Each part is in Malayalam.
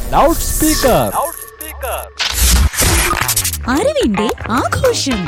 Loud speaker. അറിവിന്റെ ആഘോഷം.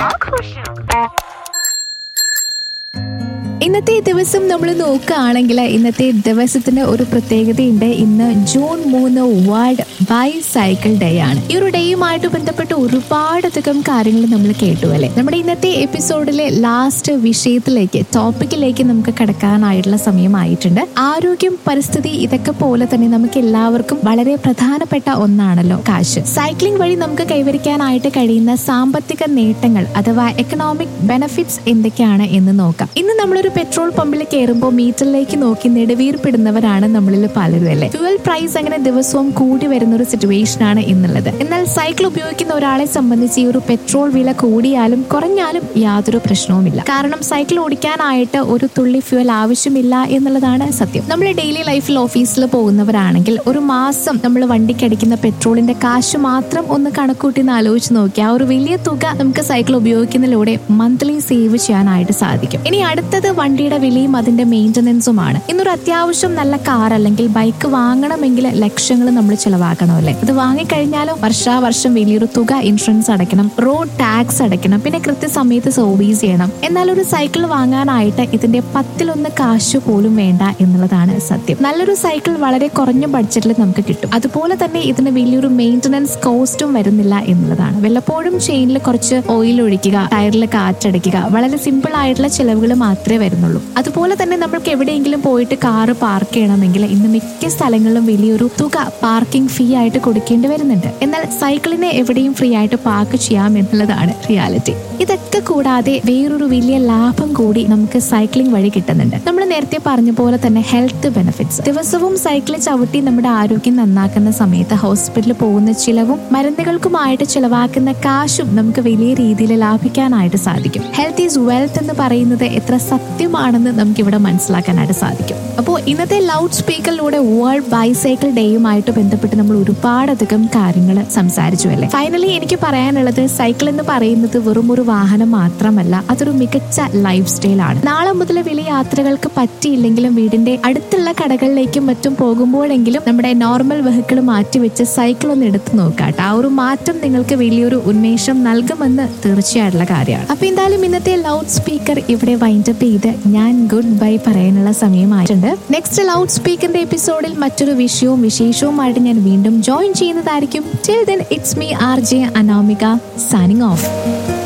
ഇന്നത്തെ ദിവസം നമ്മൾ നോക്കുകയാണെങ്കിൽ ഇന്നത്തെ ദിവസത്തിന് ഒരു പ്രത്യേകതയുണ്ട്. ഇന്ന് ജൂൺ 3 വേൾഡ് ബൈസൈക്കിൾ ഡേ ആണ്. ഈ ഒരു ഡേയുമായിട്ട് ബന്ധപ്പെട്ട് ഒരുപാടധികം കാര്യങ്ങൾ നമ്മൾ കേട്ടു അല്ലെ. നമ്മുടെ ഇന്നത്തെ എപ്പിസോഡിലെ ലാസ്റ്റ് വിഷയത്തിലേക്ക് ടോപ്പിക്കിലേക്ക് നമുക്ക് കടക്കാനായിട്ടുള്ള സമയമായിട്ടുണ്ട്. ആരോഗ്യം, പരിസ്ഥിതി, ഇതൊക്കെ പോലെ തന്നെ നമുക്ക് എല്ലാവർക്കും വളരെ പ്രധാനപ്പെട്ട ഒന്നാണല്ലോ കാശ്. സൈക്ലിംഗ് വഴി നമുക്ക് കൈവരിക്കാനായിട്ട് കഴിയുന്ന സാമ്പത്തിക നേട്ടങ്ങൾ അഥവാ എക്കണോമിക് ബെനഫിറ്റ്സ് എന്തൊക്കെയാണ് എന്ന് നോക്കാം. ഇന്ന് നമ്മളൊരു പെട്രോൾ പമ്പിൽ കയറുമ്പോൾ മീറ്ററിലേക്ക് നോക്കി നെടുവീർപ്പിടുന്നവരാണ് നമ്മളിൽ പലരും അല്ലേ. ഫ്യൂവൽ പ്രൈസ് അങ്ങനെ ദിവസവും കൂടി വരുന്ന ഒരു സിറ്റുവേഷൻ ആണ് ഇന്നുള്ളത്. എന്നാൽ സൈക്കിൾ ഉപയോഗിക്കുന്ന ഒരാളെ സംബന്ധിച്ച് ഈ ഒരു പെട്രോൾ വില കൂടിയാലും കുറഞ്ഞാലും യാതൊരു പ്രശ്നവുമില്ല. കാരണം സൈക്കിൾ ഓടിക്കാനായിട്ട് ഒരു തുള്ളി ഫ്യൂവൽ ആവശ്യമില്ല എന്നുള്ളതാണ് സത്യം. നമ്മൾ ഡെയിലി ലൈഫിൽ ഓഫീസിൽ പോകുന്നവരാണെങ്കിൽ ഒരു മാസം നമ്മൾ വണ്ടിക്ക് അടിക്കുന്ന പെട്രോളിന്റെ കാശ് മാത്രം ഒന്ന് കണക്കൂട്ടി ആലോചിച്ച് നോക്കി ആ ഒരു വലിയ തുക നമുക്ക് സൈക്കിൾ ഉപയോഗിക്കുന്നതിലൂടെ മന്ത്ലി സേവ് ചെയ്യാനായിട്ട് സാധിക്കും. ഇനി അടുത്തത് വണ്ടിയുടെ വിലയും അതിന്റെ മെയിന്റനൻസുമാണ്. ഇന്നൊരു അത്യാവശ്യം നല്ല കാർ അല്ലെങ്കിൽ ബൈക്ക് വാങ്ങണമെങ്കിൽ ലക്ഷങ്ങൾ നമ്മൾ ചെലവാക്കണം അല്ലേ. അത് വാങ്ങിക്കഴിഞ്ഞാലും വർഷാവർഷം വലിയൊരു തുക ഇൻഷുറൻസ് അടയ്ക്കണം, റോഡ് ടാക്സ് അടയ്ക്കണം, പിന്നെ കൃത്യസമയത്ത് സർവീസ് ചെയ്യണം. എന്നാൽ ഒരു സൈക്കിൾ വാങ്ങാനായിട്ട് ഇതിന്റെ 10-1 കാശ് പോലും വേണ്ട എന്നുള്ളതാണ് സത്യം. നല്ലൊരു സൈക്കിൾ വളരെ കുറഞ്ഞ ബഡ്ജറ്റിൽ നമുക്ക് കിട്ടും. അതുപോലെ തന്നെ ഇതിന് വലിയൊരു മെയിന്റനൻസ് കോസ്റ്റും വരുന്നില്ല എന്നുള്ളതാണ്. വല്ലപ്പോഴും ചെയിനിൽ കുറച്ച് ഓയിൽ ഒഴിക്കുക, ടയറിൽ കാറ്റടയ്ക്കുക, വളരെ സിമ്പിൾ ആയിട്ടുള്ള ചിലവുകൾ മാത്രമേ വരുന്നുള്ളൂ. അതുപോലെ തന്നെ നമ്മൾക്ക് എവിടെയെങ്കിലും പോയിട്ട് കാറ് പാർക്ക് ചെയ്യണമെങ്കിൽ ഇന്ന് മിക്ക സ്ഥലങ്ങളിലും വലിയൊരു തുക പാർക്കിംഗ് ഫീ ആയിട്ട് കൊടുക്കേണ്ടി വരുന്നുണ്ട്. എന്നാൽ സൈക്കിളിനെ എവിടെയും ഫ്രീ ആയിട്ട് പാർക്ക് ചെയ്യാം എന്നുള്ളതാണ് റിയാലിറ്റി. ഇതൊക്കെ കൂടാതെ വേറൊരു വലിയ ലാഭം കൂടി നമുക്ക് സൈക്ലിംഗ് വഴി കിട്ടുന്നുണ്ട്. നമ്മൾ നേരത്തെ പറഞ്ഞ പോലെ തന്നെ ഹെൽത്ത് ബെനിഫിറ്റ്സ്. ദിവസവും സൈക്കിൾ ചവിട്ടി നമ്മുടെ ആരോഗ്യം നന്നാക്കുന്ന സമയത്ത് ഹോസ്പിറ്റലിൽ പോകുന്ന ചിലവും മരുന്നുകൾക്കുമായിട്ട് ചിലവാക്കുന്ന കാശും നമുക്ക് വലിയ രീതിയിൽ ലാഭിക്കാനായിട്ട് സാധിക്കും. ഹെൽത്ത് ഈസ് വെൽത്ത് എന്ന് പറയുന്നത് എത്ര സത്യമാണെന്ന് നമുക്ക് ഇവിടെ മനസ്സിലാക്കാനായിട്ട് സാധിക്കും. അപ്പോൾ ഇന്നത്തെ ലൗഡ് സ്പീക്കറിലൂടെ വേൾഡ് ബൈസൈക്കിൾ ഡേയുമായിട്ട് ബന്ധപ്പെട്ട് നമ്മൾ ഒരുപാടധികം കാര്യങ്ങൾ സംസാരിച്ചു അല്ലേ. ഫൈനലി എനിക്ക് പറയാനുള്ളത് സൈക്കിൾ എന്ന് പറയുന്നത് വെറും ഒരു വാഹനം മാത്രമല്ല, അതൊരു മികച്ച ലൈഫ് സ്റ്റൈൽ ആണ്. നാളെ മുതൽ വലിയ യാത്രകൾക്ക് പറ്റിയില്ലെങ്കിലും വീടിന്റെ അടുത്തുള്ള കടകളിലേക്കും മറ്റും പോകുമ്പോഴെങ്കിലും നമ്മുടെ നോർമൽ വെഹിക്കിൾ മാറ്റിവെച്ച് സൈക്കിൾ ഒന്ന് എടുത്തു നോക്കാട്ടെ. ആ ഒരു മാറ്റം നിങ്ങൾക്ക് വലിയൊരു ഉന്മേഷം നൽകുമെന്ന് തീർച്ചയായിട്ടുള്ള കാര്യമാണ്. അപ്പൊ എന്തായാലും ഇന്നത്തെ ലൗഡ് സ്പീക്കർ ഇവിടെ വൈൻഡപ്പ് ചെയ്ത് ഞാൻ ഗുഡ് ബൈ പറയാനുള്ള സമയമായിട്ടുണ്ട്. നെക്സ്റ്റ് ലൗഡ് സ്പീക്കറിന്റെ എപ്പിസോഡിൽ മറ്റൊരു വിഷയവും വിശേഷവുമായിട്ട് ഞാൻ വീണ്ടും ജോയിൻ ചെയ്യുന്നതായിരിക്കും. Till then it's me RJ Anamika signing off.